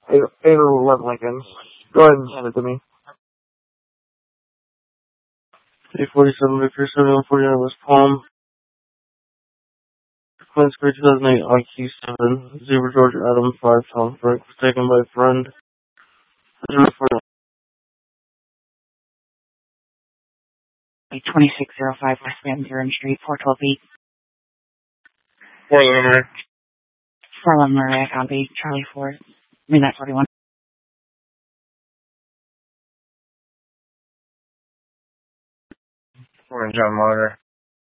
811 Lincoln. Go ahead and send it to me. 847 Victor, 7149 West Palm. Queen Square 2008 IQ 7. Zebra George Adam 5 Tom Frank was taken by a friend. 2605 West Van Buren Street, 412 Forlum Murray, copy. Charlie 4, Midnight 41. Morning, John Monitor.